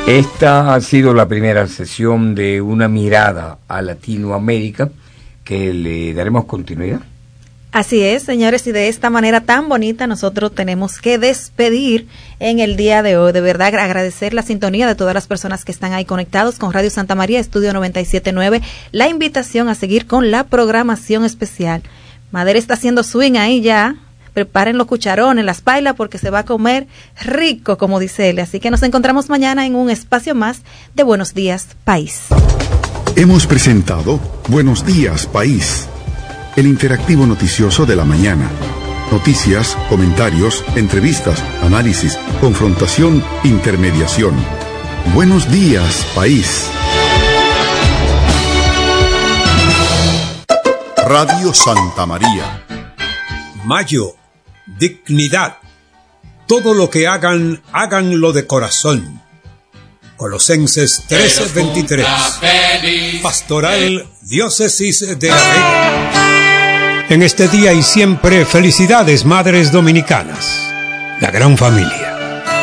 Esta ha sido la primera sesión de una mirada a Latinoamérica que le daremos continuidad. Así es, señores, y de esta manera tan bonita nosotros tenemos que despedir en el día de hoy. De verdad, agradecer la sintonía de todas las personas que están ahí conectados con Radio Santa María, Estudio 97.9, la invitación a seguir con la programación especial. Madera está haciendo swing ahí ya. Preparen los cucharones, las pailas, porque se va a comer rico, como dice él. Así que nos encontramos mañana en un espacio más de Buenos Días, País. Hemos presentado Buenos Días, País, el interactivo noticioso de la mañana. Noticias, comentarios, entrevistas, análisis, confrontación, intermediación. Buenos Días, País. Radio Santa María. Mayo, dignidad. Todo lo que hagan, háganlo de corazón. Colosenses 13:23. Pastoral Diócesis de La Vega. En este día y siempre, felicidades, madres dominicanas, la gran familia.